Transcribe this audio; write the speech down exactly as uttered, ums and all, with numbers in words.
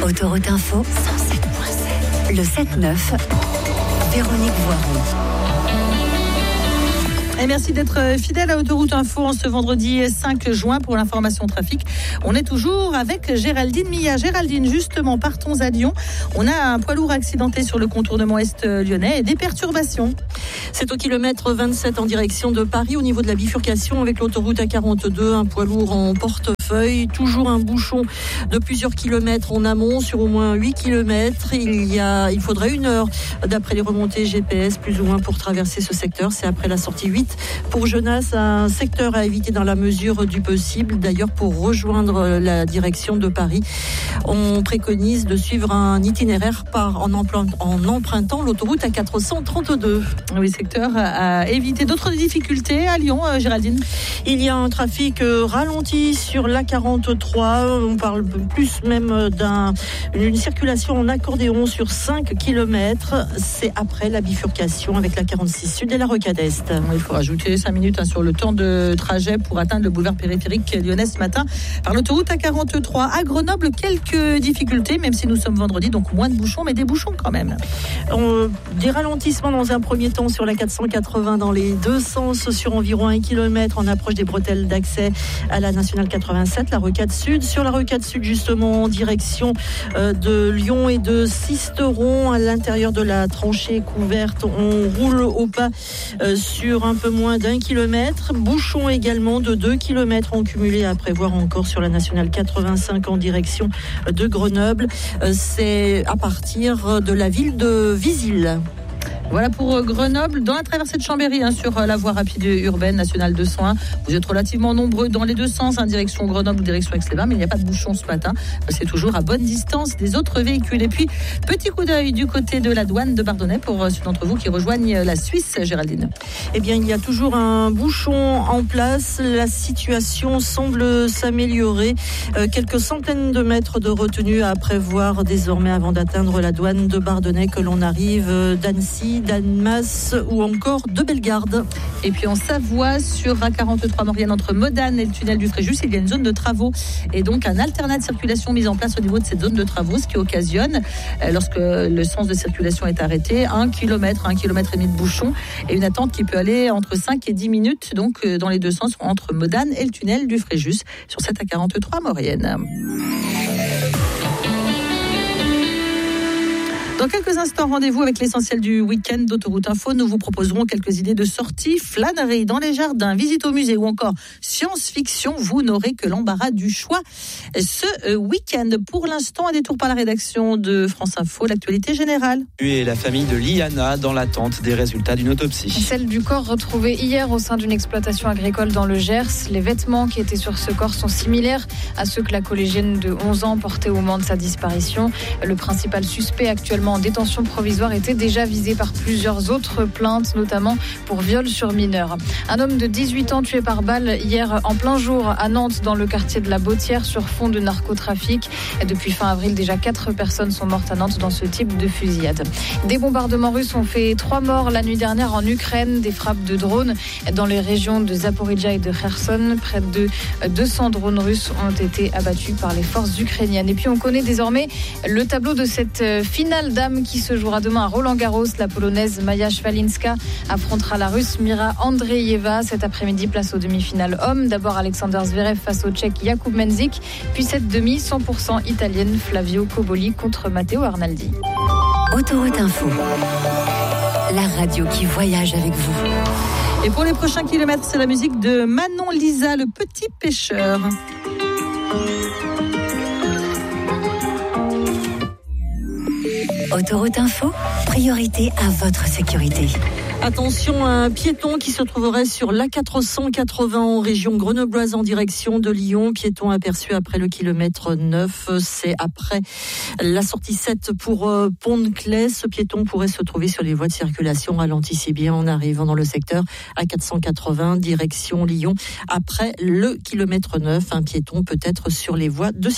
Autoroute Info, cent sept point sept. Le sept neuf, Véronique Voiron. Et merci d'être fidèle à Autoroute Info en ce vendredi cinq juin pour l'information trafic. On est toujours avec Géraldine Milla. Géraldine, justement, partons à Lyon. On a un poids lourd accidenté sur le contournement est lyonnais et des perturbations. C'est au kilomètre vingt-sept en direction de Paris, au niveau de la bifurcation avec l'autoroute A quarante-deux, un poids lourd en portefeuille. Toujours un bouchon de plusieurs kilomètres en amont sur au moins huit kilomètres. Il y a, il faudrait une heure d'après les remontées G P S plus ou moins pour traverser ce secteur. C'est après la sortie huit. Pour Genasse, un secteur à éviter dans la mesure du possible. D'ailleurs, pour rejoindre la direction de Paris, on préconise de suivre un itinéraire par, en, empruntant, en empruntant l'autoroute A quatre cent trente-deux. Oui, secteur à éviter. D'autres difficultés à Lyon, euh, Géraldine? Il y a un trafic ralenti sur l'A quarante-trois. On parle plus même d'un, d'une circulation en accordéon sur cinq kilomètres. C'est après la bifurcation avec la quarante-six Sud et la Rocade Est. Il faut rajouter cinq minutes hein, sur le temps de trajet pour atteindre le boulevard périphérique lyonnais ce matin par l'autoroute A quarante-trois. À Grenoble, quelques difficultés, même si nous sommes vendredi, donc moins de bouchons, mais des bouchons quand même. On, des ralentissements dans un premier temps sur la quatre cent quatre-vingts dans les deux sens sur environ un kilomètre en approche des bretelles d'accès à la nationale quatre-vingt-sept, la Rocade Sud. Sur la Rocade Sud, justement, en direction euh, de Lyon et de Sisteron, à l'intérieur de la tranchée couverte, on roule au pas euh, sur un peu moins d'un kilomètre. Bouchon également de deux kilomètres en cumulé à prévoir encore sur la nationale quatre-vingt-cinq en direction de Grenoble. Euh, c'est à partir de la ville de Visil. Voilà pour Grenoble. Dans la traversée de Chambéry, hein, sur la voie rapide urbaine nationale deux cent un, vous êtes relativement nombreux dans les deux sens, hein, direction Grenoble ou direction Aix-les-Bains, mais il n'y a pas de bouchon ce matin. C'est toujours à bonne distance des autres véhicules. Et puis, petit coup d'œil du côté de la douane de Bardonnay pour ceux d'entre vous qui rejoignent la Suisse, Géraldine. Eh bien, il y a toujours un bouchon en place. La situation semble s'améliorer. Euh, quelques centaines de mètres de retenue à prévoir désormais avant d'atteindre la douane de Bardonnay, que l'on arrive d'Annecy, d'Annemasse ou encore de Bellegarde. Et puis en Savoie, sur A quarante-trois Maurienne entre Modane et le tunnel du Fréjus, il y a une zone de travaux et donc un alternat de circulation mis en place au niveau de cette zone de travaux, ce qui occasionne, lorsque le sens de circulation est arrêté, un kilomètre, un kilomètre et demi de bouchon et une attente qui peut aller entre cinq et dix minutes, donc dans les deux sens, entre Modane et le tunnel du Fréjus, sur cette A quarante-trois Maurienne. Dans quelques instants, rendez-vous avec l'essentiel du week-end d'Autoroute Info. Nous vous proposerons quelques idées de sortie, flânerie dans les jardins, visite au musée ou encore science-fiction. Vous n'aurez que l'embarras du choix ce week-end. Pour l'instant, un détour par la rédaction de France Info, l'actualité générale. Et la famille de Liana dans l'attente des résultats d'une autopsie. Celle du corps retrouvé hier au sein d'une exploitation agricole dans le Gers. Les vêtements qui étaient sur ce corps sont similaires à ceux que la collégienne de onze ans portait au moment de sa disparition. Le principal suspect actuellement en détention provisoire était déjà visé par plusieurs autres plaintes, notamment pour viol sur mineur. Un homme de dix-huit ans tué par balle hier en plein jour à Nantes dans le quartier de la Bautière sur fond de narcotrafic. Et depuis fin avril, déjà quatre personnes sont mortes à Nantes dans ce type de fusillade. Des bombardements russes ont fait trois morts la nuit dernière en Ukraine, des frappes de drones dans les régions de Zaporizhia et de Kherson. Près de deux cents drones russes ont été abattus par les forces ukrainiennes. Et puis on connaît désormais le tableau de cette finale dame qui se jouera demain à Roland-Garros. La polonaise Maja Swalinska affrontera la russe Mira Andreeva. Cet après-midi, place aux demi-finales hommes. D'abord Alexander Zverev face au tchèque Jakub Menzik, puis cette demi cent pour cent italienne Flavio Cobolli contre Matteo Arnaldi. Autoroute Info, la radio qui voyage avec vous. Et pour les prochains kilomètres, c'est la musique de Manon Lisa, le petit pêcheur. Autoroute Info, priorité à votre sécurité. Attention à un piéton qui se trouverait sur l'A quatre cent quatre-vingts en région grenobloise en direction de Lyon. Piéton aperçu après le kilomètre neuf. C'est après la sortie sept pour euh, Pont-de-Claix. Ce piéton pourrait se trouver sur les voies de circulation. Ralentissez bien en arrivant dans le secteur A quatre cent quatre-vingts direction Lyon. Après le kilomètre neuf, un piéton peut être sur les voies de circulation.